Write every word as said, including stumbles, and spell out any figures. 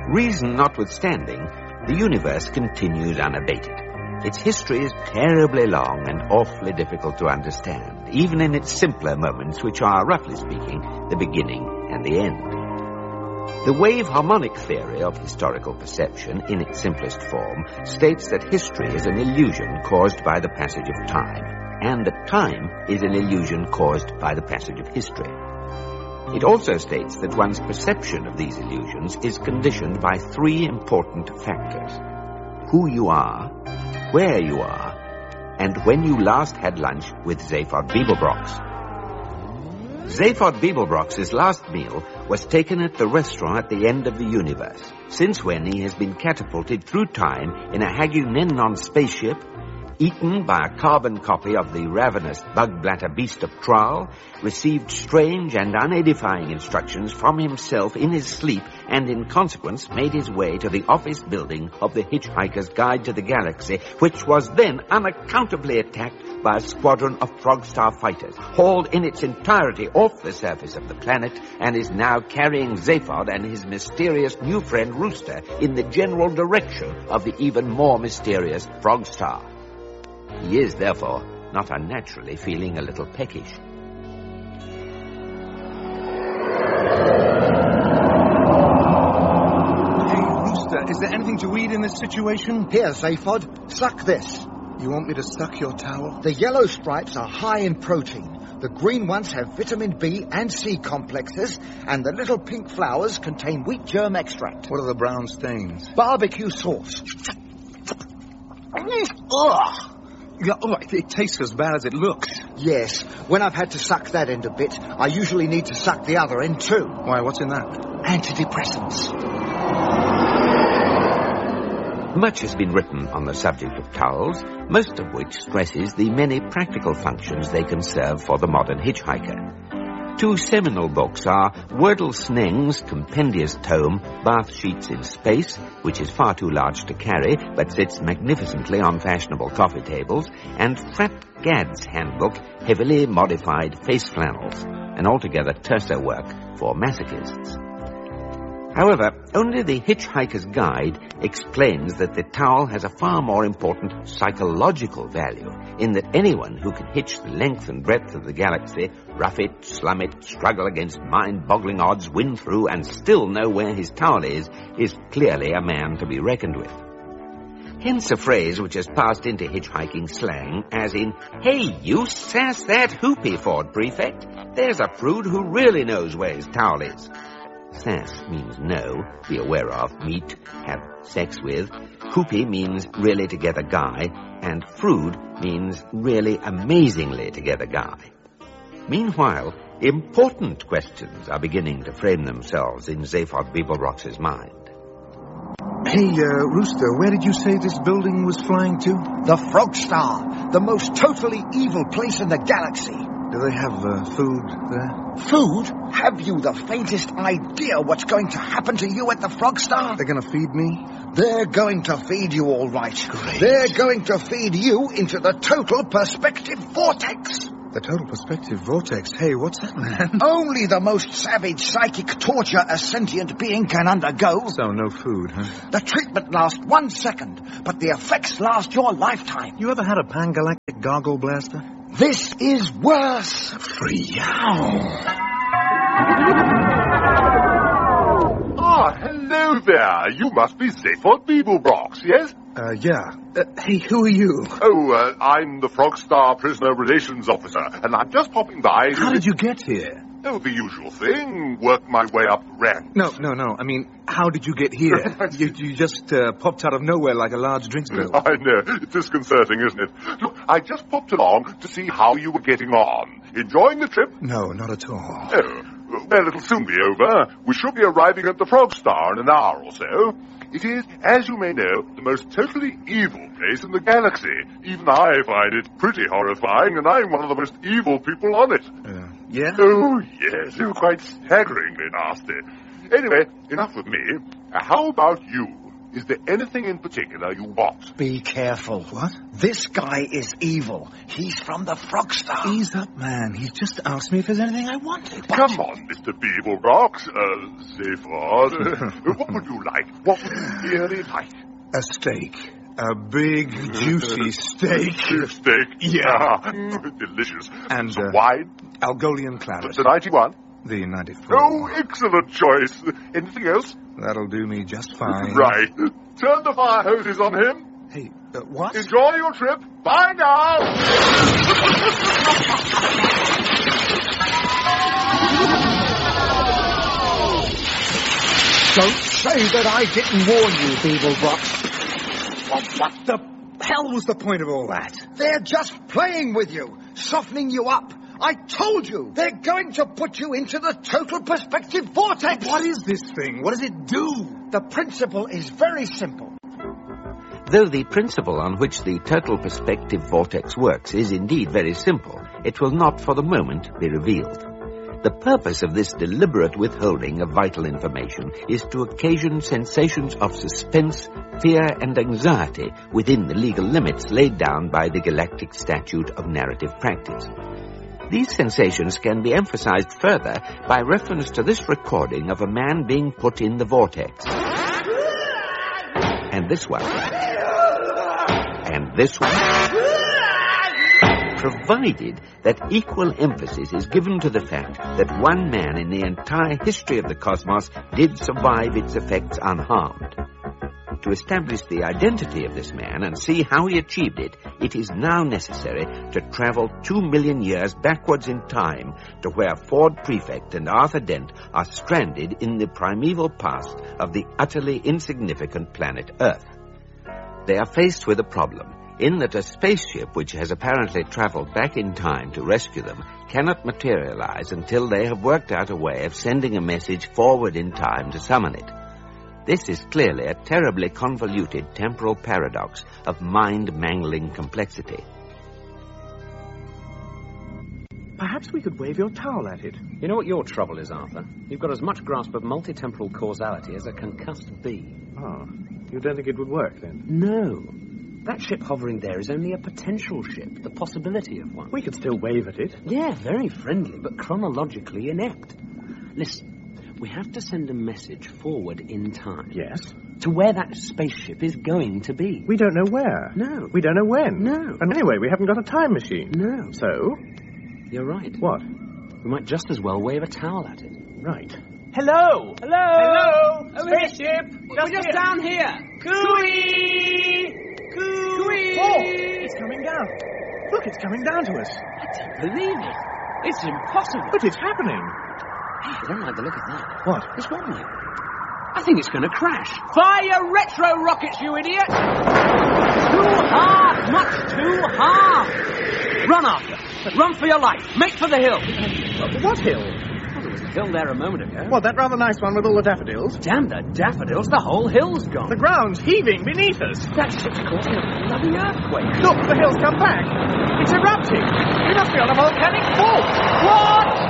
Reason notwithstanding, the universe continues unabated. Its history is terribly long and awfully difficult to understand, even in its simpler moments, which are, roughly speaking, the beginning and the end. The wave harmonic theory of historical perception, in its simplest form, states that history is an illusion caused by the passage of time, and that time is an illusion caused by the passage of history. It also states that one's perception of these illusions is conditioned by three important factors: who you are, where you are, and when you last had lunch with Zaphod Beeblebrox. Zaphod Beeblebrox's last meal was taken at the restaurant at the end of the universe, since when he has been catapulted through time in a Hagunenon spaceship, eaten by a carbon copy of the ravenous bug-blatter beast of Tral, received strange and unedifying instructions from himself in his sleep, and in consequence made his way to the office building of the Hitchhiker's Guide to the Galaxy, which was then unaccountably attacked by a squadron of Frogstar fighters, hauled in its entirety off the surface of the planet, and is now carrying Zaphod and his mysterious new friend Rooster in the general direction of the even more mysterious Frogstar. He is, therefore, not unnaturally feeling a little peckish. Hey, Rooster, is there anything to eat in this situation? Here, Zaphod, suck this. You want me to suck your towel? The yellow stripes are high in protein. The green ones have vitamin B and C complexes, and the little pink flowers contain wheat germ extract. What are the brown stains? Barbecue sauce. Ugh! Yeah, oh, it, it tastes as bad as it looks. Yes, when I've had to suck that end a bit, I usually need to suck the other end too. Why, what's in that? Antidepressants. Much has been written on the subject of towels, most of which stresses the many practical functions they can serve for the modern hitchhiker. Two seminal books are Wordle Sneng's compendious tome, Bath Sheets in Space, which is far too large to carry, but sits magnificently on fashionable coffee tables, and Frat Gad's handbook, Heavily Modified Face Flannels, an altogether terser work for masochists. However, only the Hitchhiker's Guide explains that the towel has a far more important psychological value, in that anyone who can hitch the length and breadth of the galaxy, rough it, slum it, struggle against mind-boggling odds, win through, and still know where his towel is, is clearly a man to be reckoned with. Hence a phrase which has passed into hitchhiking slang, as in, "Hey, you sass that hoopy, Ford Prefect. There's a prude who really knows where his towel is." Sass means know, be aware of, meet, have sex with. Hoopy means really together guy, and Frood means really amazingly together guy. Meanwhile, important questions are beginning to frame themselves in Zaphod Beeblebrox's mind. Hey, uh, Rooster, where did you say this building was flying to? The Frogstar, the most totally evil place in the galaxy. Do they have uh, food there? Food? Have you the faintest idea what's going to happen to you at the Frogstar? They're going to feed me? They're going to feed you all right. Great. They're going to feed you into the total perspective vortex. The total perspective vortex? Hey, what's that, man? Only the most savage psychic torture a sentient being can undergo. So no food, huh? The treatment lasts one second, but the effects last your lifetime. You ever had a Pangalactic Gargle Blaster? This is worse. Freeow. Ah, hello there. You must be Zaphod Beeblebrox, yes? Uh, yeah. Uh, hey, who are you? Oh, uh, I'm the Frogstar Prisoner Relations Officer, and I'm just popping by... How did you get here? Oh, the usual thing. Work my way up the ranks. No, no, no. I mean, how did you get here? you, you just uh, popped out of nowhere like a large drinks barrel. I know. It's disconcerting, isn't it? Look, I just popped along to see how you were getting on. Enjoying the trip? No, not at all. Oh, well, it'll soon be over. We should be arriving at the Frogstar in an hour or so. It is, as you may know, the most totally evil place in the galaxy. Even I find it pretty horrifying, and I'm one of the most evil people on it. Uh, yeah? Oh, yes, you're quite staggeringly nasty. Anyway, enough with me. Uh, how about you? Is there anything in particular you want? Be careful. What? This guy is evil. He's from the Frogstar. Ease up, man. He's just asked me if there's anything I wanted. Come on, Mister Beeblebrox. Uh, Zaphod. What would you like? What would you really like? A steak. A big, juicy steak. Steak? Yeah. Delicious. And, Some uh, wine? Algolian claret. The ninety-one? The ninety-four. Oh, excellent choice. Anything else? That'll do me just fine. Right. Turn the fire hoses on him. Hey, uh, what? Enjoy your trip. Bye now. Don't say that I didn't warn you, Beeblebrox. What, what the hell was the point of all that? They're just playing with you, softening you up. I told you, they're going to put you into the total perspective vortex. What is this thing? What does it do? The principle is very simple. Though the principle on which the total perspective vortex works is indeed very simple, it will not for the moment be revealed. The purpose of this deliberate withholding of vital information is to occasion sensations of suspense, fear, and anxiety within the legal limits laid down by the Galactic Statute of Narrative Practice. These sensations can be emphasized further by reference to this recording of a man being put in the vortex. And this one. And this one. Provided that equal emphasis is given to the fact that one man in the entire history of the cosmos did survive its effects unharmed. To establish the identity of this man and see how he achieved it, it is now necessary to travel two million years backwards in time to where Ford Prefect and Arthur Dent are stranded in the primeval past of the utterly insignificant planet Earth. They are faced with a problem, in that a spaceship which has apparently traveled back in time to rescue them cannot materialize until they have worked out a way of sending a message forward in time to summon it. This is clearly a terribly convoluted temporal paradox of mind-mangling complexity. Perhaps we could wave your towel at it. You know what your trouble is, Arthur? You've got as much grasp of multi-temporal causality as a concussed bee. Oh, you don't think it would work, then? No. That ship hovering there is only a potential ship, the possibility of one. We could still wave at it. Yeah, very friendly, but chronologically inept. Listen, we have to send a message forward in time. Yes? To where that spaceship is going to be. We don't know where. No. We don't know when. No. And anyway, we haven't got a time machine. No. So? You're right. What? We might just as well wave a towel at it. Right. Hello! Hello! Hello! Spaceship! We're just down here! Cooey! Cooey! Oh! It's coming down. Look, it's coming down to us. I don't believe it. It's impossible. But it's happening. Hey, I don't like the look of that. What? It's wobbling. I think it's going to crash. Fire your retro rockets, you idiot! Too hard! Much too hard! Run, Arthur. Run for your life. Make for the hill. Uh, what hill? Well, there was a hill there a moment ago. What, that rather nice one with all the daffodils? Damn the daffodils. The whole hill's gone. The ground's heaving beneath us. That ship's causing a bloody earthquake. Look, the hill's come back. It's erupting. We must be on a volcanic fault. What?